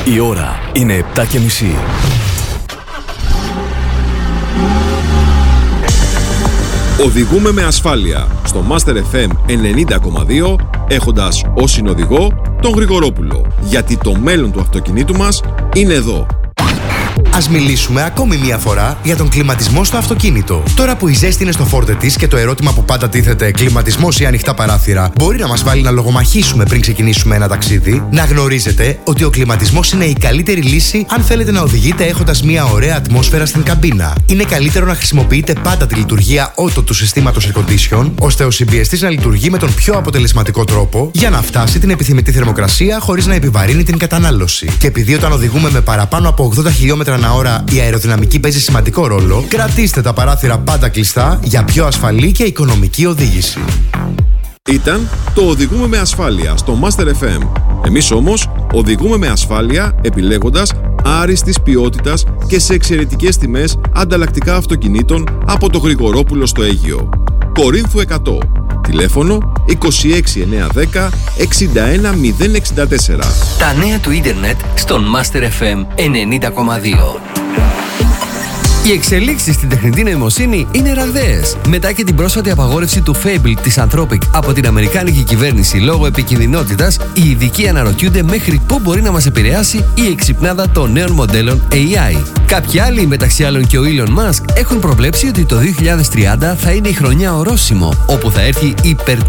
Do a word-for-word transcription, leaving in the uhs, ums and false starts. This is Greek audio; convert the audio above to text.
Η ώρα είναι επτά και μισή. Οδηγούμε με ασφάλεια στο Master εφ εμ ενενήντα κόμμα δύο, έχοντας ως συνοδηγό τον Γρηγορόπουλο. Γιατί το μέλλον του αυτοκινήτου μας είναι εδώ. Ας μιλήσουμε ακόμη μία φορά για τον κλιματισμό στο αυτοκίνητο. Τώρα που η ζέστη είναι στο φόρτε της και το ερώτημα που πάντα τίθεται, κλιματισμός ή ανοιχτά παράθυρα, μπορεί να μας βάλει να λογομαχήσουμε πριν ξεκινήσουμε ένα ταξίδι, να γνωρίζετε ότι ο κλιματισμός είναι η καλύτερη λύση αν θέλετε να οδηγείτε έχοντας μία ωραία ατμόσφαιρα στην καμπίνα. Είναι καλύτερο να χρησιμοποιείτε πάντα τη λειτουργία auto του συστήματος air condition, ώστε ο συμπιεστής να λειτουργεί με τον πιο αποτελεσματικό τρόπο για να φτάσει την επιθυμητή θερμοκρασία χωρίς να επιβαρύνει την κατανάλωση. Και επειδή όταν οδηγούμε με παραπάνω από ογδόντα χιλιόμετρα ανά ώρα η αεροδυναμική παίζει σημαντικό ρόλο, κρατήστε τα παράθυρα πάντα κλειστά για πιο ασφαλή και οικονομική οδήγηση. Ήταν το Οδηγούμε με ασφάλεια στο Master εφ εμ. Εμείς όμως οδηγούμε με ασφάλεια επιλέγοντας άριστης ποιότητας και σε εξαιρετικές τιμές ανταλλακτικά αυτοκινήτων από το Γρηγορόπουλο στο Αίγυο. Κορίνθου εκατό. Τηλέφωνο είκοσι έξι εννιακόσια δέκα εξήντα ένα μηδέν εξήντα τέσσερα. Τα νέα του ίντερνετ στον Master εφ εμ ενενήντα κόμμα δύο. Οι εξελίξεις στην τεχνητή νοημοσύνη είναι ραγδαίες. Μετά και την πρόσφατη απαγόρευση του Fable της Anthropic από την Αμερικάνικη κυβέρνηση λόγω επικινδυνότητας, οι ειδικοί αναρωτιούνται μέχρι πού μπορεί να μας επηρεάσει η εξυπνάδα των νέων μοντέλων έι άι. Κάποιοι άλλοι, μεταξύ άλλων και ο Elon Musk, έχουν προβλέψει ότι το δύο χιλιάδες τριάντα θα είναι η χρονιά ορόσημο, όπου θα έρθει υπερ